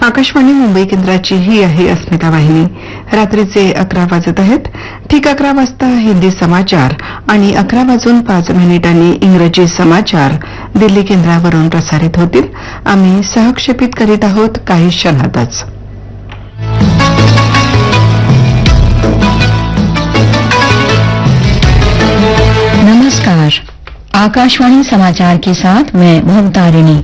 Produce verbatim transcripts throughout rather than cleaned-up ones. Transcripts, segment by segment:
आकाशवाणी मुंबई केंद्राची ही आहे अस्मिता वाहिनी. रात्रीचे अकरा वाजत आहेत. ठीक अकरा वाजता हिंदी समाचार आणि अकरा वाजून पाच मिनिटांनी इंग्रजी समाचार दिल्ली केंद्रावरून प्रसारित होतील. आम्ही सहक्षेपित करीत आहोत काही क्षणातच. नमस्कार. आकाशवाणी समाचार के साथ मैं भवतारिणी.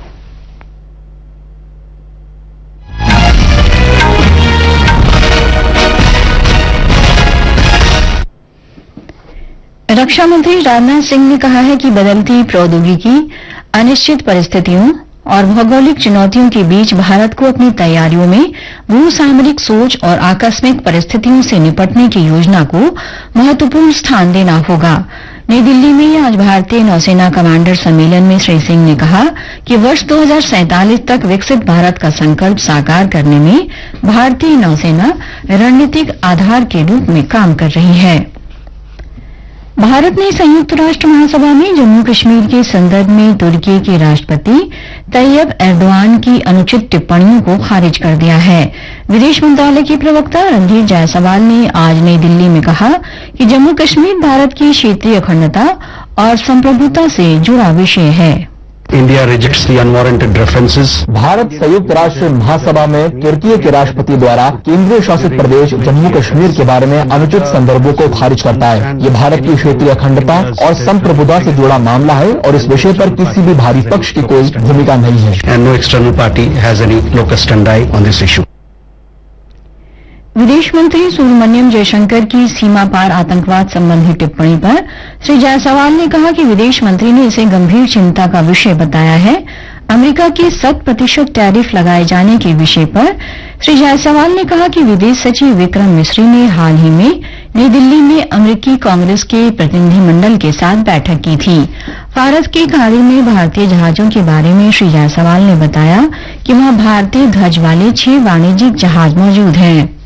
रक्षा मंत्री राजनाथ सिंह ने कहा है कि बदलती प्रौद्योगिकी, अनिश्चित परिस्थितियों और भौगोलिक चुनौतियों के बीच भारत को अपनी तैयारियों में भू सामरिक सोच और आकस्मिक परिस्थितियों से निपटने की योजना को महत्वपूर्ण स्थान देना होगा. नई दिल्ली में आज भारतीय नौसेना कमांडर सम्मेलन में श्री सिंह ने कहा कि वर्ष दो हज़ार सैंतालीस तक विकसित भारत का संकल्प साकार करने में भारतीय नौसेना रणनीतिक आधार के रूप में काम कर रही है. भारत ने संयुक्त राष्ट्र महासभा में जम्मू कश्मीर के संदर्भ में तुर्की के राष्ट्रपति तैयब एर्दोआन की अनुचित टिप्पणियों को खारिज कर दिया है. विदेश मंत्रालय के प्रवक्ता रणधीर जायसवाल ने आज नई दिल्ली में कहा कि जम्मू कश्मीर भारत की क्षेत्रीय अखंडता और संप्रभुता से जुड़ा विषय है. India rejects the unwarranted references. Bharat संयुक्त राष्ट्र महासभा में तुर्की के राष्ट्रपति द्वारा केंद्रीय शासित प्रदेश जम्मू कश्मीर के बारे में अनुचित संदर्भों को खारिज करता है. ये भारत की क्षेत्रीय अखंडता और संप्रभुता से जुड़ा मामला है और इस विषय पर किसी भी बाहरी पक्ष की कोई भूमिका नहीं है. And no external party has any locus standi on this issue. विदेश मंत्री सुब्रमण्यम जयशंकर की सीमा पार आतंकवाद संबंधी टिप्पणी पर श्री जायसवाल ने कहा कि विदेश मंत्री ने इसे गंभीर चिंता का विषय बताया है. अमेरिका के शत प्रतिशत टैरिफ लगाए जाने के विषय पर श्री जायसवाल ने कहा कि विदेश सचिव विक्रम मिस्री ने हाल ही में नई दिल्ली में अमेरिकी कांग्रेस के प्रतिनिधिमंडल के साथ बैठक की थी. फारस की खाड़ी में भारतीय जहाजों के बारे में श्री जायसवाल ने बताया कि वहां भारतीय ध्वज वाले छह वाणिज्यिक जहाज मौजूद हैं.